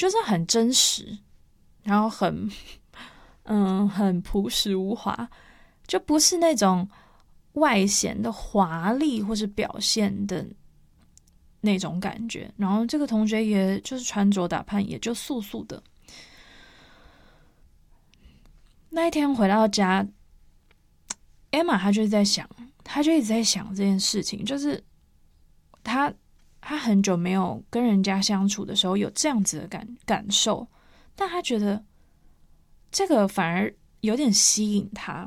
就是很真实，然后很朴实无华，就不是那种外显的华丽或是表现的那种感觉。然后这个同学也就是穿着打扮也就素素的。那一天回到家 Emma 她就一直在想这件事情，就是她很久没有跟人家相处的时候有这样子的感受，但她觉得这个反而有点吸引她。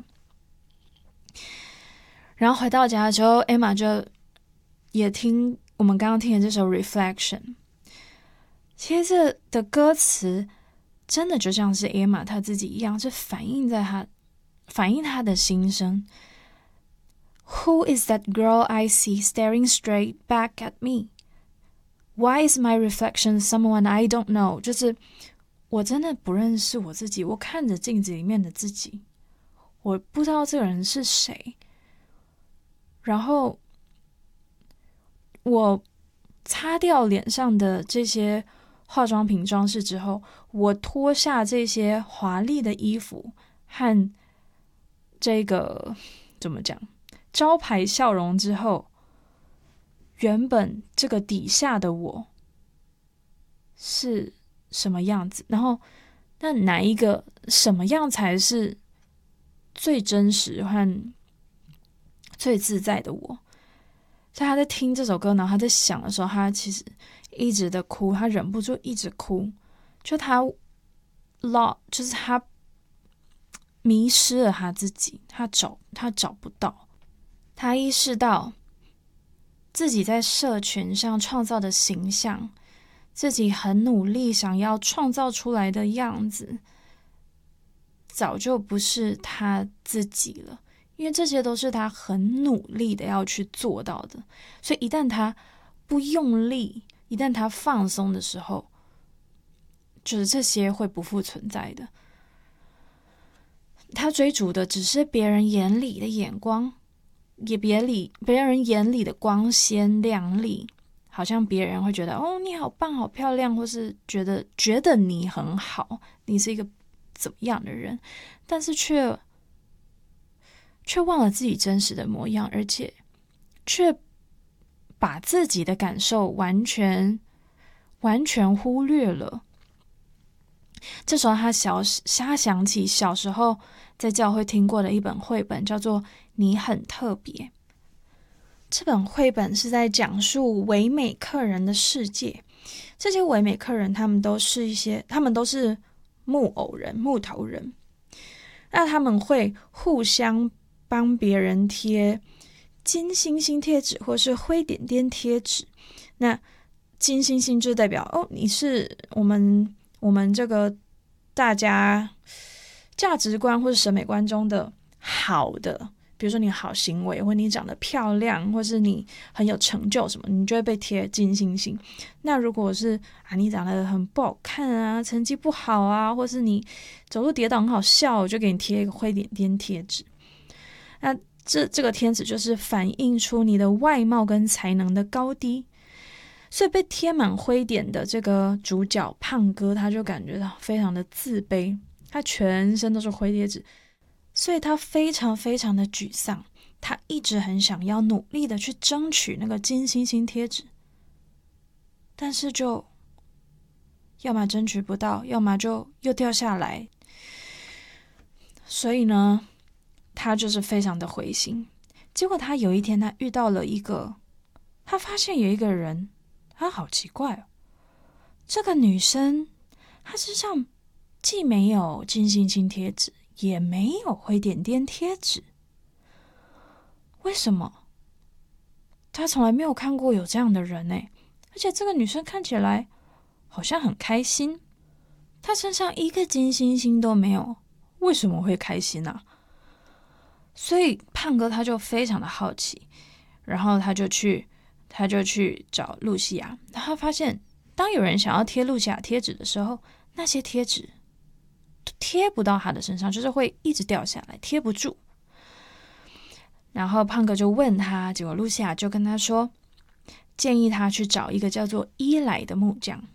然后回到家之后 Emma 就也听我们刚刚听的这首 Reflection， 其实这的歌词真的就像是 Emma 她自己一样，是反映她的心声。 Who is that girl I see staring straight back at me? Why is my reflection someone I don't know? 就是我真的不认识我自己，我看着镜子里面的自己，我不知道这个人是谁。然后我擦掉脸上的这些化妆品装饰之后，我脱下这些华丽的衣服和这个怎么讲招牌笑容之后，原本这个底下的我是什么样子，然后那哪一个什么样才是最真实和最自在的我。所以他在听这首歌，然后他在想的时候，他其实一直的哭，他忍不住一直哭，就就是他迷失了他自己，他找不到，他意识到自己在社群上创造的形象，自己很努力想要创造出来的样子，早就不是他自己了。因为这些都是他很努力的要去做到的，所以一旦他不用力，一旦他放松的时候，就是这些会不复存在的。他追逐的只是别人眼里的眼光，也别人眼里的光鲜亮丽，好像别人会觉得哦你好棒好漂亮，或是觉得你很好，你是一个怎么样的人，但是却忘了自己真实的模样，而且却把自己的感受完全忽略了。这时候他想起小时候在教会听过的一本绘本，叫做《你很特别》。这本绘本是在讲述唯美客人的世界，这些唯美客人他们都是木头人，那他们会互相帮别人贴金星星贴纸或是灰点点贴纸。那金星星就代表你是我们这个大家价值观或是审美观中的好的，比如说你好行为，或你长得漂亮，或是你很有成就什么，你就会被贴金星星。那如果是你长得很不好看啊，成绩不好啊，或是你走路跌倒很好笑，我就给你贴一个灰点点贴纸。那这个贴纸就是反映出你的外貌跟才能的高低。所以被贴满灰点的这个主角胖哥，他就感觉到非常的自卑，他全身都是灰贴纸，所以他非常非常的沮丧。他一直很想要努力的去争取那个金星星贴纸，但是就要么争取不到，要么就又掉下来。所以呢，他就是非常的灰心。结果他有一天他遇到了他发现有一个人，他好奇怪这个女生她身上既没有金星星贴纸，也没有灰点点贴纸，为什么？他从来没有看过有这样的人而且这个女生看起来好像很开心，她身上一个金星星都没有，为什么会开心啊？所以胖哥他就非常的好奇，然后他就去找露西亚。他发现当有人想要贴露西亚贴纸的时候，那些贴纸都贴不到他的身上，就是会一直掉下来，贴不住。然后胖哥就问他，结果露西亚就跟他说，建议他去找一个叫做伊莱的木匠。